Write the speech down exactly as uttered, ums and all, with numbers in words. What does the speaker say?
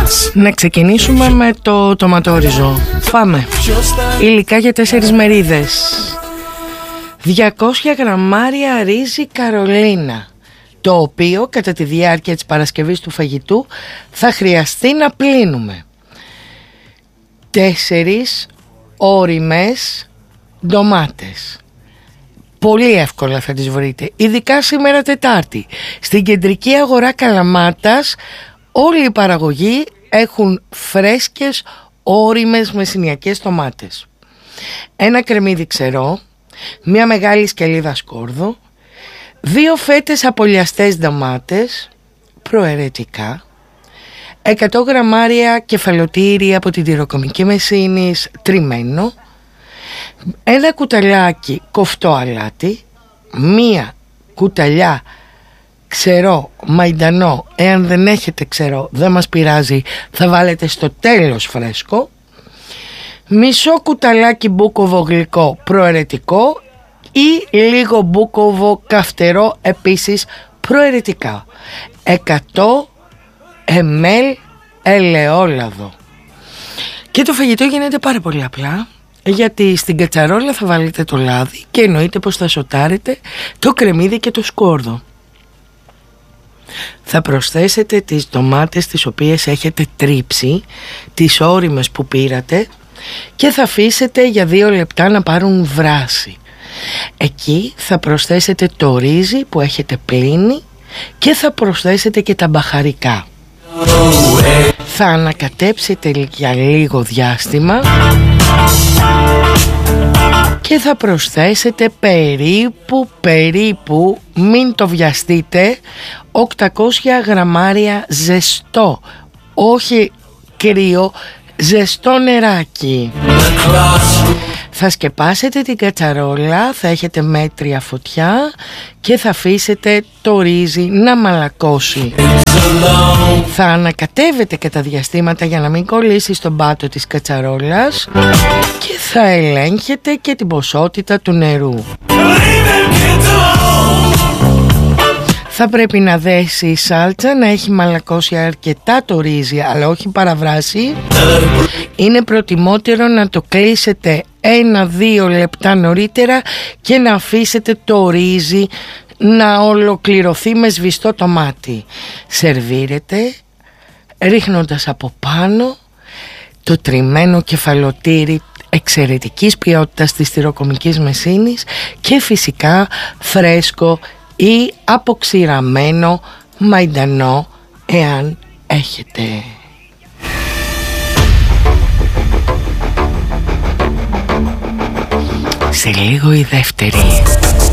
Να ξεκινήσουμε με το τοματόριζο. Πάμε. Υλικά για τέσσερις μερίδες. διακόσια γραμμάρια ρύζι Καρολίνα, το οποίο κατά τη διάρκεια της παρασκευής του φαγητού θα χρειαστεί να πλύνουμε. Τέσσερις ώριμες ντομάτες. Πολύ εύκολα θα τις βρείτε, ειδικά σήμερα Τετάρτη. Στην κεντρική αγορά Καλαμάτας όλοι οι παραγωγοί έχουν φρέσκες ώριμες μεσηνιακές ντομάτες. Ένα κρεμμύδι ξερό, μια μεγάλη σκελίδα σκόρδο, δύο φέτες απολιαστές ντομάτες προαιρετικά, εκατό γραμμάρια κεφαλοτήρι από την τυροκομική Μεσίνης τριμμένο, ένα κουταλιάκι κοφτό αλάτι, μία κουταλιά ξερό μαϊντανό. Εάν δεν έχετε ξερό δεν μας πειράζει, θα βάλετε στο τέλος φρέσκο, μισό κουταλάκι μπούκοβο γλυκό προαιρετικό ή λίγο μπούκοβο καυτερό επίσης προαιρετικά, εκατό μιλιλίτρα ελαιόλαδο. Και το φαγητό γίνεται πάρα πολύ απλά, γιατί στην κατσαρόλα θα βάλετε το λάδι και εννοείται πως θα σοτάρετε το κρεμμύδι και το σκόρδο. Θα προσθέσετε τις ντομάτες τις οποίες έχετε τρίψει, τις ώριμες που πήρατε, και θα αφήσετε για δύο λεπτά να πάρουν βράση. Εκεί θα προσθέσετε το ρύζι που έχετε πλύνει και θα προσθέσετε και τα μπαχαρικά. Θα ανακατέψετε για λίγο διάστημα και θα προσθέσετε περίπου, περίπου, μην το βιαστείτε, οκτακόσια γραμμάρια ζεστό, όχι κρύο, ζεστό νεράκι. Θα σκεπάσετε την κατσαρόλα, θα έχετε μέτρια φωτιά και θα αφήσετε το ρύζι να μαλακώσει. Θα ανακατεύετε κατά διαστήματα για να μην κολλήσει στον πάτο της κατσαρόλας και θα ελέγχετε και την ποσότητα του νερού. Θα πρέπει να δέσει η σάλτσα, να έχει μαλακώσει αρκετά το ρύζι, αλλά όχι παραβράσει. Είναι προτιμότερο να το κλείσετε ένα-δύο λεπτά νωρίτερα και να αφήσετε το ρύζι να ολοκληρωθεί με σβηστό τομάτι. Σερβίρετε ρίχνοντας από πάνω το τριμμένο κεφαλοτήρι εξαιρετικής ποιότητας της τυροκομικής Μεσίνης και φυσικά φρέσκο ή αποξηραμένο μαϊντανό εάν έχετε. Σε λίγο η δεύτερη.